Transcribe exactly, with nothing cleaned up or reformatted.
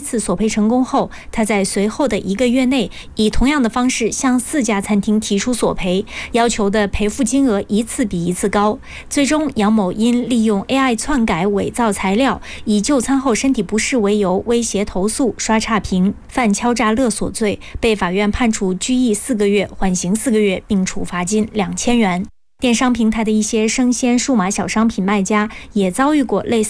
次索赔成功后，他在随后的一个月内以同样的方式向四家餐厅提出索赔，要求的赔付金额一次比一次高。最终，杨某因利用 A I 篡改伪造材料，以就餐后身体不适为由威胁投诉、刷差评，犯敲诈勒索罪，被法院判处拘役四个月、缓刑四个月，并处罚金两千元。电商平台的一些生鲜数码小商品卖家也遭遇过类似